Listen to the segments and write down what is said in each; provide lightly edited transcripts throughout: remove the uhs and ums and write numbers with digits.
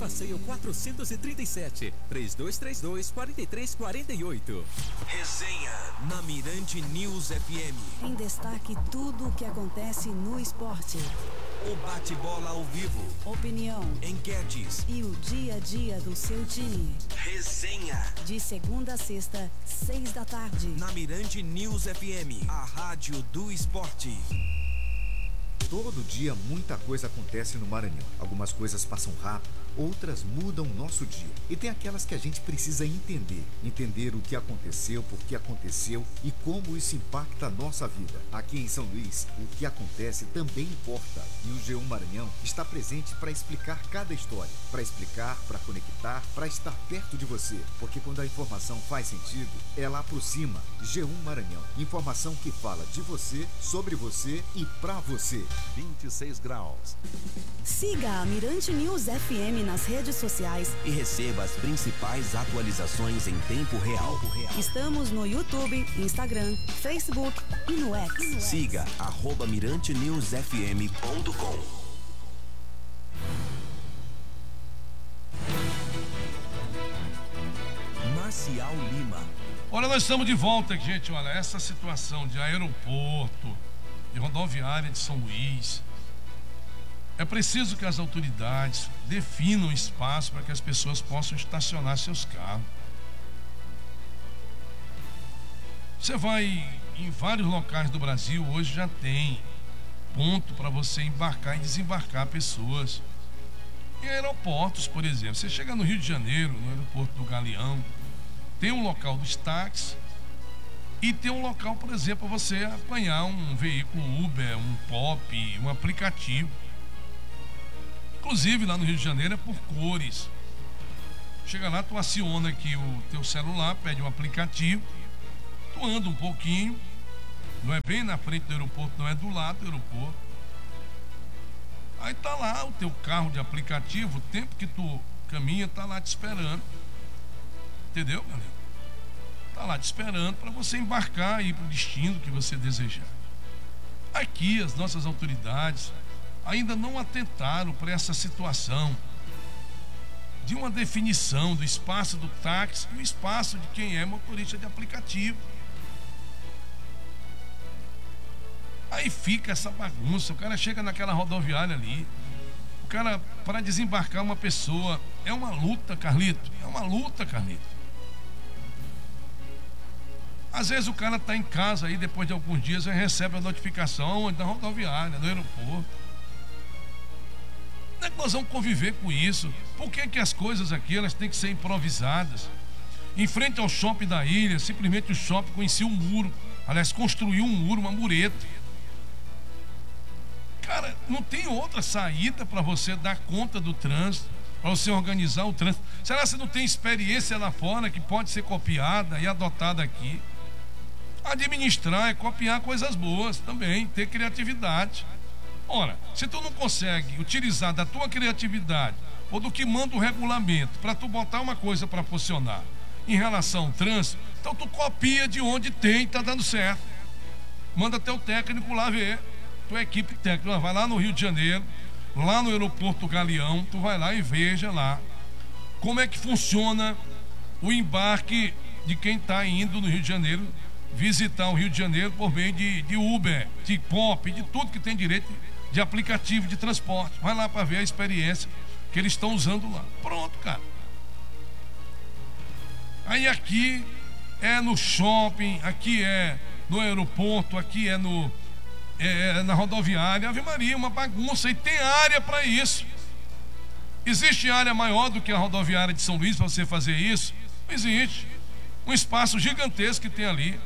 Passeio 437, 3232-4348. Resenha na Mirante News FM. Em destaque, tudo o que acontece no esporte. O bate-bola ao vivo. Opinião. Enquetes. E o dia a dia do seu time. Resenha. De segunda a sexta, 6 da tarde. Na Mirante News FM, a rádio do esporte. Todo dia muita coisa acontece no Maranhão. Algumas coisas passam rápido, outras mudam o nosso dia. E tem aquelas que a gente precisa entender. Entender o que aconteceu, por que aconteceu e como isso impacta a nossa vida. Aqui em São Luís, o que acontece também importa. E o G1 Maranhão está presente para explicar cada história. Para explicar, para conectar, para estar perto de você. Porque quando a informação faz sentido, ela aproxima. G1 Maranhão. Informação que fala de você, sobre você e para você. 26 graus. Siga a Mirante News FM nas redes sociais e receba as principais atualizações em tempo real. Estamos no YouTube, Instagram, Facebook e no X. Siga @mirantenewsfm.com. Marcial Lima. Olha, nós estamos de volta, gente. Olha, essa situação de aeroporto, de rodoviária de São Luís, é preciso que as autoridades definam espaço para que as pessoas possam estacionar seus carros. Você vai em vários locais do Brasil, hoje já tem ponto para você embarcar e desembarcar pessoas. Em aeroportos, por exemplo, você chega no Rio de Janeiro, no aeroporto do Galeão, tem um local dos táxis e tem um local, por exemplo, para você apanhar um veículo Uber, um Pop, um aplicativo. Inclusive lá no Rio de Janeiro é por cores. Chega lá, tu aciona aqui o teu celular, pede um aplicativo, tu anda um pouquinho, não é bem na frente do aeroporto, não é do lado do aeroporto. Aí tá lá o teu carro de aplicativo, o tempo que tu caminha, tá lá te esperando. Entendeu, galera? Tá lá te esperando para você embarcar e ir para o destino que você desejar. Aqui as nossas autoridades ainda não atentaram para essa situação de uma definição do espaço do táxi e o espaço de quem é motorista de aplicativo. Aí fica essa bagunça, o cara chega naquela rodoviária ali, o cara, para desembarcar uma pessoa, é uma luta, Carlito, é uma luta, Carlito. Às vezes o cara está em casa aí, depois de alguns dias, ele recebe a notificação onde? Na rodoviária, no aeroporto. Como é que nós vamos conviver com isso? Por que que as coisas aqui, elas têm que ser improvisadas? Em frente ao shopping da ilha, simplesmente o shopping conhecia um muro. Aliás, construiu um muro, uma mureta. Cara, não tem outra saída para você dar conta do trânsito, para você organizar o trânsito. Será que você não tem experiência lá fora que pode ser copiada e adotada aqui? Administrar é copiar coisas boas também, ter criatividade. Ora, se tu não consegue utilizar da tua criatividade ou do que manda o regulamento para tu botar uma coisa para funcionar em relação ao trânsito, então tu copia de onde tem e tá dando certo. Manda teu técnico lá ver, tua equipe técnica, vai lá no Rio de Janeiro, lá no aeroporto Galeão, tu vai lá e veja lá como é que funciona o embarque de quem está indo no Rio de Janeiro visitar o Rio de Janeiro por meio de Uber, de Pop, de tudo que tem direito de aplicativo de transporte. Vai lá para ver a experiência que eles estão usando lá. Pronto, cara. Aí aqui é no shopping, aqui é no aeroporto, aqui é na rodoviária. Ave Maria, uma bagunça, e tem área para isso. Existe área maior do que a rodoviária de São Luís para você fazer isso? Não existe. Um espaço gigantesco que tem ali.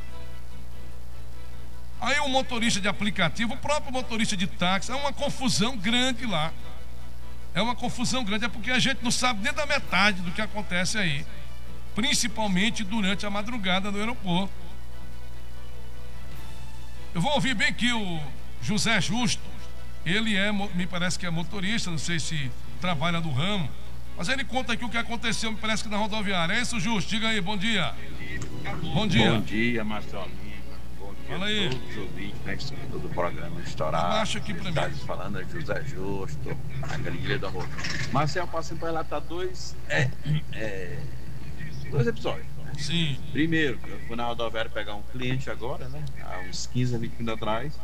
Aí o motorista de aplicativo, o próprio motorista de táxi, é uma confusão grande lá. É uma confusão grande, é porque a gente não sabe nem da metade do que acontece aí, principalmente durante a madrugada no aeroporto. Eu vou ouvir bem aqui o José Justo. Ele me parece que é motorista, não sei se trabalha no ramo, mas ele conta aqui o que aconteceu, me parece que na rodoviária. É isso, Justo? Diga aí, bom dia. Bom dia. Bom dia, Marcelo Lima. Bom Fala aí. Todos os ouvintes, né, que estão do programa Estourar. Abaixa aqui pra mim. Falando é José Justo, a Galeria do Amor. Marcel, passei para relatar dois episódios. Sim. Primeiro, eu fui na rodoviária pegar um cliente agora, né? Há uns 15 a 20 minutos atrás.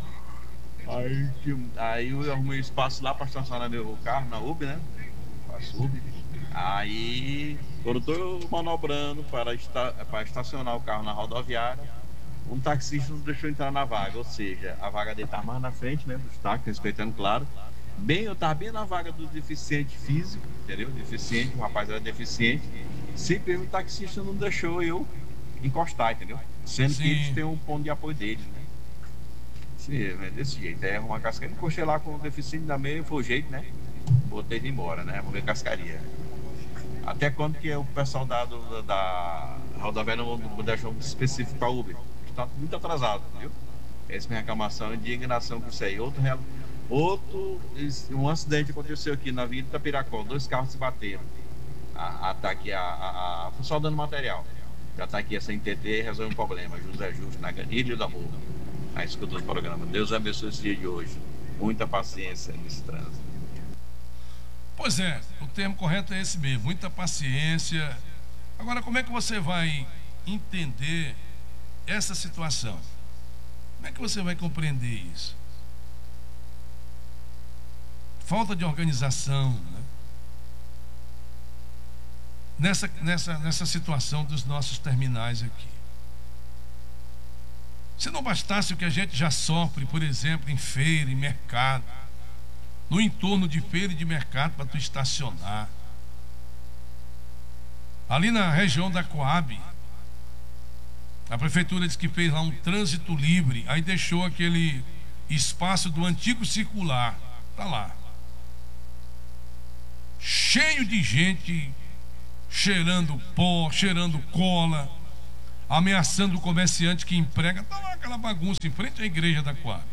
Aí eu arrumei espaço lá para estacionar meu carro na UB, né? Faço UB. Aí, quando eu tô manobrando para estacionar o carro na rodoviária, um taxista não deixou entrar na vaga, ou seja, a vaga dele tá mais na frente, né? Dos táxis, respeitando, claro. Eu tava bem na vaga do deficiente físico, entendeu? Deficiente, o rapaz era deficiente. Simplesmente o taxista não deixou eu encostar, entendeu? Sendo que eles têm um ponto de apoio deles, né? Sim, é desse jeito. Aí arruma uma cascaria. Encostei lá com o deficiente da meia, foi o jeito, né? Botei ele embora, né? Arrumei cascaria. Até quando que o pessoal da rodoviária não deixou específico para Uber? Está muito atrasado, viu? Essa é minha reclamação e indignação com isso aí. Um acidente aconteceu aqui na Avenida Itapiracó. 2 carros se bateram. Tá aqui o pessoal dando material. Já tá aqui essa NTT e resolve um problema. José Justo, na Galeria do Amor. Na escuta do programa. Deus abençoe esse dia de hoje. Muita paciência nesse trânsito. Pois é, o termo correto é esse mesmo. Muita paciência. Agora, como é que você vai entender essa situação? Como é que você vai compreender isso? Falta de organização, né? Nessa situação dos nossos terminais aqui. Se não bastasse o que a gente já sofre, por exemplo, em feira, em mercado, no entorno de feira e de mercado para tu estacionar. Ali na região da Coab, a prefeitura disse que fez lá um trânsito livre, aí deixou aquele espaço do antigo circular, tá lá, cheio de gente, cheirando pó, cheirando cola, ameaçando o comerciante que emprega. Tá lá aquela bagunça em frente à igreja da Coab.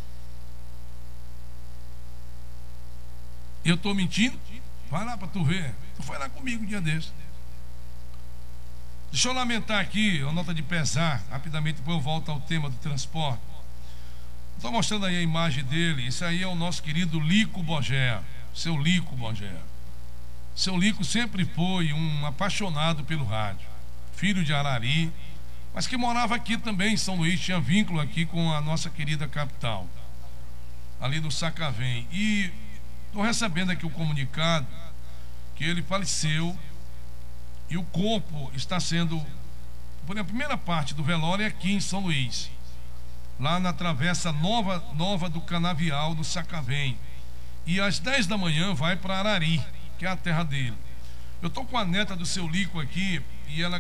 Eu tô mentindo? Vai lá para tu ver. Tu foi lá comigo um dia desse. Deixa eu lamentar aqui, uma nota de pesar, rapidamente, depois eu volto ao tema do transporte. Estou mostrando aí a imagem dele. Esse aí é o nosso querido Lico Bogea. Seu Lico Bogea. Seu Lico sempre foi um apaixonado pelo rádio. Filho de Arari, mas que morava aqui também em São Luís, tinha vínculo aqui com a nossa querida capital, ali no Sacavém. E estou recebendo aqui o comunicado que ele faleceu e o corpo está sendo, por a primeira parte do velório é aqui em São Luís, lá na travessa nova do Canavial, no Sacavém. E às 10 da manhã vai para Arari, que é a terra dele. Eu estou com a neta do seu Lico aqui e ela,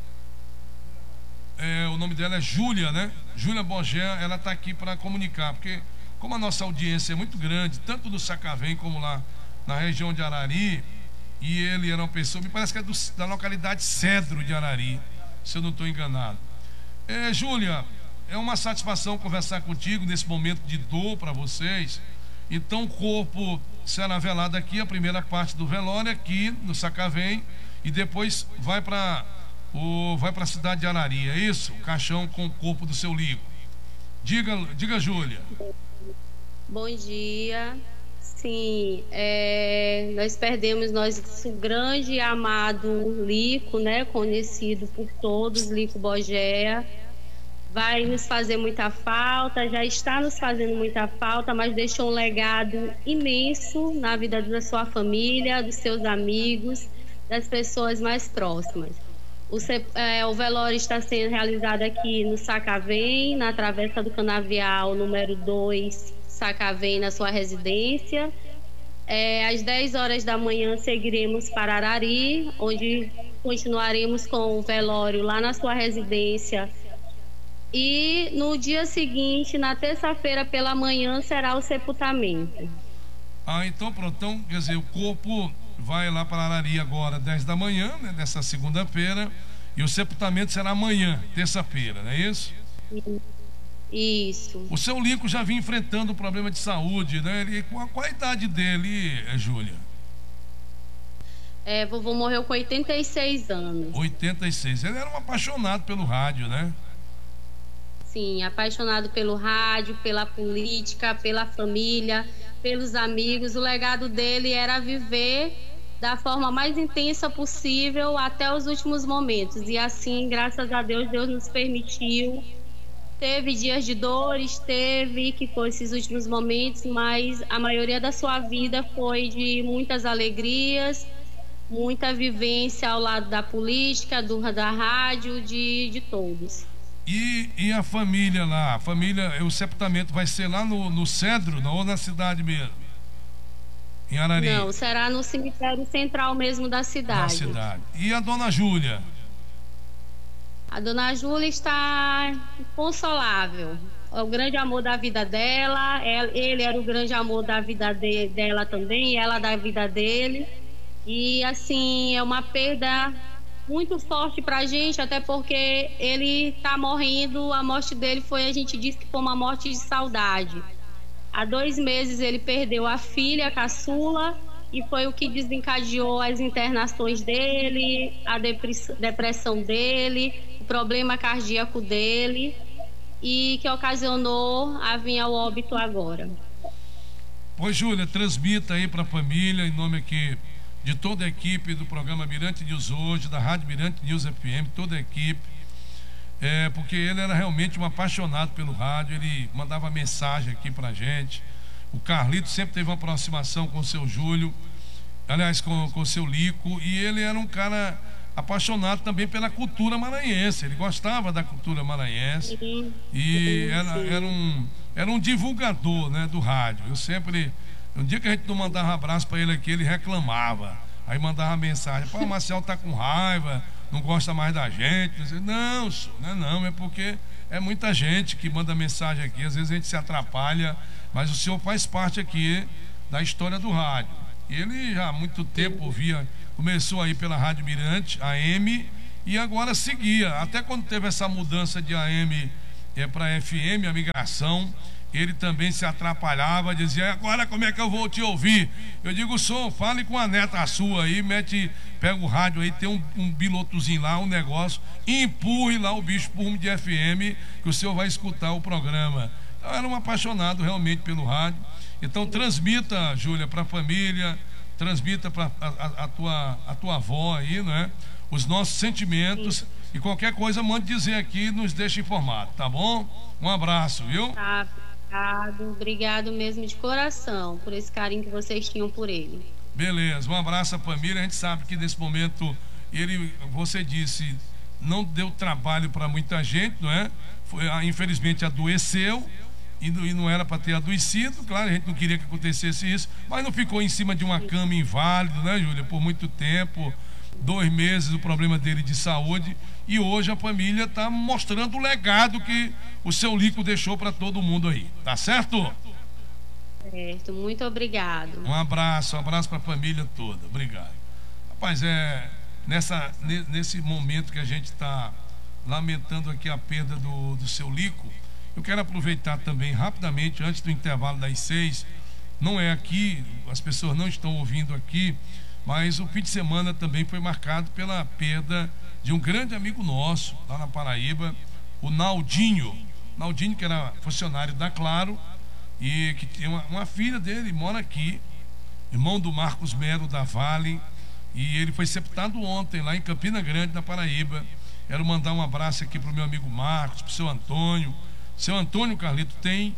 o nome dela é Júlia, né? Júlia Bogea. Ela está aqui para comunicar, porque como a nossa audiência é muito grande, tanto do Sacavém como lá na região de Arari, e ele era uma pessoa, me parece que é da localidade Cedro de Arari, se eu não estou enganado. Júlia, é uma satisfação conversar contigo nesse momento de dor para vocês. Então o corpo será velado aqui, a primeira parte do velório aqui no Sacavém, e depois vai para a cidade de Arari, é isso? O caixão com o corpo do seu Lico. Diga, Júlia. Bom dia. Sim, nós perdemos nosso grande e amado Lico, né? Conhecido por todos, Lico Bogea. Vai nos fazer muita falta, já está nos fazendo muita falta, mas deixou um legado imenso na vida da sua família, dos seus amigos, das pessoas mais próximas. O velório está sendo realizado aqui no Sacavém, na Travessa do Canavial, número 2, Sacavém, na sua residência. Às 10 horas da manhã seguiremos para Arari, onde continuaremos com o velório lá na sua residência. E no dia seguinte, na terça-feira pela manhã, será o sepultamento. Então pronto. Então, quer dizer, o corpo vai lá para Arari agora, 10 da manhã, né, dessa segunda-feira, e o sepultamento será amanhã, terça-feira, não é isso? Isso. O seu Lico já vinha enfrentando problema de saúde, né? Qual a idade dele, Júlia? Vovô morreu com 86 anos. 86. Ele era um apaixonado pelo rádio, né? Sim, apaixonado pelo rádio, pela política, pela família, pelos amigos. O legado dele era viver da forma mais intensa possível até os últimos momentos. E assim, graças a Deus, Deus nos permitiu. Teve dias de dores, que foi esses últimos momentos, mas a maioria da sua vida foi de muitas alegrias, muita vivência ao lado da política, da rádio, de todos. E a família lá? O sepultamento vai ser lá no Cedro, ou na cidade mesmo? Em Arari? Não, será no cemitério central mesmo da cidade. Na cidade. E a dona Júlia? A dona Júlia está inconsolável. É o grande amor da vida dela. Ele era o grande amor da vida dela também, ela da vida dele. E assim, é uma perda muito forte pra gente, até porque ele tá morrendo. A morte dele a gente disse que foi uma morte de saudade. Há 2 meses ele perdeu a filha, a caçula, e foi o que desencadeou as internações dele, a depressão dele, o problema cardíaco dele, e que ocasionou a vir ao óbito agora. Pois, Júlia, transmita aí para a família, em nome aqui de toda a equipe do programa Mirante News Hoje, da Rádio Mirante News FM, toda a equipe, porque ele era realmente um apaixonado pelo rádio, ele mandava mensagem aqui pra gente. O Carlito sempre teve uma aproximação com o seu Júlio, aliás, com o seu Lico, e ele era um cara apaixonado também pela cultura maranhense, ele gostava da cultura maranhense, e era um divulgador, né, do rádio. Um dia que a gente não mandava abraço para ele aqui, ele reclamava. Aí mandava mensagem: pô, o Marcel tá com raiva, não gosta mais da gente. Eu dizia: não, não, é porque é muita gente que manda mensagem aqui. Às vezes a gente se atrapalha, mas o senhor faz parte aqui da história do rádio. E ele já há muito tempo começou aí pela Rádio Mirante, AM, e agora seguia. Até quando teve essa mudança de AM para FM, a migração, ele também se atrapalhava, dizia: agora como é que eu vou te ouvir? Eu digo: som, fale com a neta sua aí, pega o rádio aí, tem um pilotozinho lá, um negócio, e empurre lá o bicho por rumo de FM, que o senhor vai escutar o programa. Eu era um apaixonado realmente pelo rádio. Então transmita, Júlia, para a família, transmita para a tua avó aí, né, os nossos sentimentos. E qualquer coisa mande dizer aqui, nos deixa informado, tá bom? Um abraço, viu? Tá. Obrigado mesmo de coração por esse carinho que vocês tinham por ele. Beleza, um abraço à família. A gente sabe que nesse momento você disse, não deu trabalho para muita gente, não é? Infelizmente adoeceu e não era para ter adoecido. Claro, a gente não queria que acontecesse isso, mas não ficou em cima de uma cama inválido, né, Júlia? Por muito tempo, 2 meses o problema dele de saúde, e hoje a família está mostrando o legado que o seu Lico deixou para todo mundo aí, tá certo? Certo, muito obrigado. Um abraço para a família toda, obrigado. Rapaz, nesse momento que a gente está lamentando aqui a perda do seu Lico, eu quero aproveitar também rapidamente, antes do intervalo das 6, não é aqui, as pessoas não estão ouvindo aqui, mas o fim de semana também foi marcado pela perda de um grande amigo nosso lá na Paraíba, o Naldinho, que era funcionário da Claro e que tinha uma filha dele, mora aqui, irmão do Marcos Melo da Vale, e ele foi sepultado ontem lá em Campina Grande, na Paraíba. Quero mandar um abraço aqui para o meu amigo Marcos, para o seu Antônio. Seu Antônio, Carlito, tem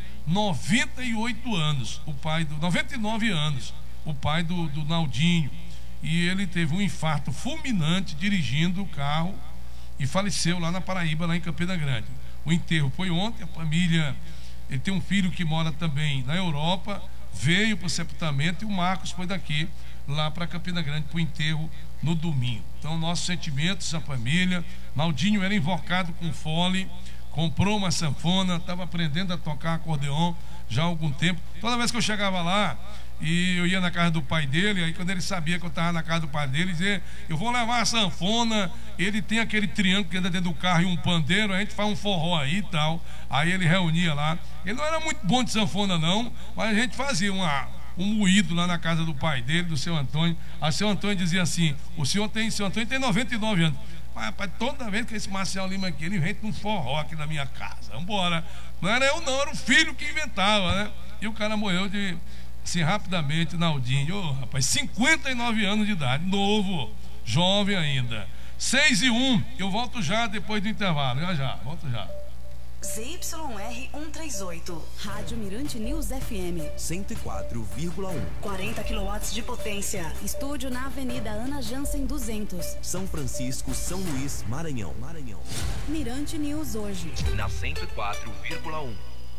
98 anos, 99 anos, o pai do Naldinho. E ele teve um infarto fulminante dirigindo o carro e faleceu lá na Paraíba, lá em Campina Grande. O enterro foi ontem. A família, ele tem um filho que mora também na Europa, veio para o sepultamento, e o Marcos foi daqui lá para Campina Grande para o enterro no domingo. Então, nossos sentimentos à família. Naldinho era invocado com fole, comprou uma sanfona, estava aprendendo a tocar acordeon já há algum tempo. Toda vez que eu chegava lá e eu ia na casa do pai dele, aí quando ele sabia que eu estava na casa do pai dele, ele dizia: eu vou levar a sanfona. Ele tem aquele triângulo que anda dentro do carro e um pandeiro, a gente faz um forró aí e tal. Aí ele reunia lá. Ele não era muito bom de sanfona não, mas a gente fazia um moído lá na casa do pai dele, do seu Antônio. Aí seu Antônio dizia assim: seu Antônio tem 99 anos, rapaz, toda vez que esse Marcial Lima aqui, ele inventa um forró aqui na minha casa. Vambora. Não era eu não, era o filho que inventava, né? E o cara morreu assim, rapidamente, Naldinho. Rapaz, 59 anos de idade, novo, jovem ainda. 6:01, eu volto já depois do intervalo. Já, volto já. ZYR 138, Rádio Mirante News FM. 104,1. 40 kW de potência. Estúdio na Avenida Ana Jansen 200. São Francisco, São Luís, Maranhão. Mirante News hoje. Na 104,1.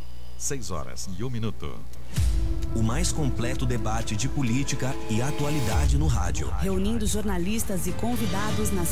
6h01. O mais completo debate de política e atualidade no rádio. Reunindo jornalistas e convidados na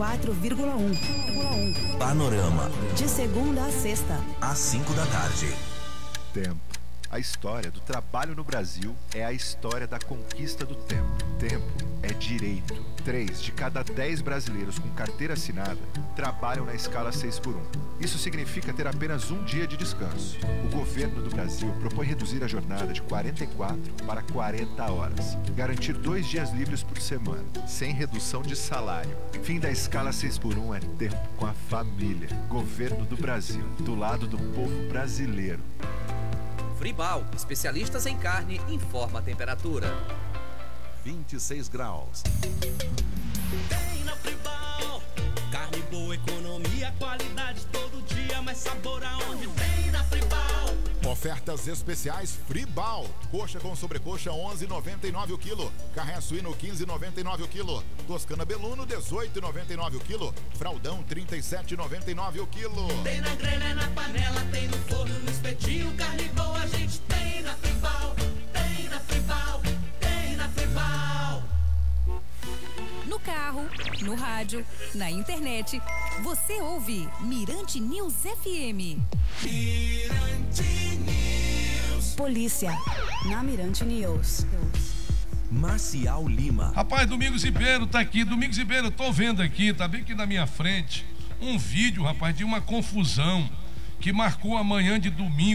104,1. Panorama. De segunda a sexta. Às 5 da tarde. Tempo. A história do trabalho no Brasil é a história da conquista do tempo. Tempo é direito. 3 de cada 10 brasileiros com carteira assinada trabalham na escala 6x1. Isso significa ter apenas um dia de descanso. O governo do Brasil propõe reduzir a jornada de 44 para 40 horas. Garantir 2 dias livres por semana, sem redução de salário. Fim da escala 6x1 é tempo com a família. Governo do Brasil, do lado do povo brasileiro. Fribal, especialistas em carne, informa a temperatura. 26 graus. Tem na Fribal. Carne boa, economia, qualidade todo dia, mais sabor aonde tem na Fribal. Ofertas especiais Fribal. Coxa com sobrecoxa 11,99 o quilo. Carré suíno 15,99 o quilo. Toscana Beluno 18,99 o quilo. Fraldão 37,99 o quilo. Tem na grelha, na panela, tem no forno, no espetinho. Carne boa a gente tem na Fribal. Tem na Fribal. Tem na Fribal. No carro, no rádio, na internet, você ouve Mirante News FM. Mirante News. Polícia, na Mirante News. Marcial Lima. Rapaz, Domingos Ribeiro tá aqui. Domingos Ribeiro, eu tô vendo aqui, tá bem aqui na minha frente, um vídeo, rapaz, de uma confusão que marcou a manhã de domingo.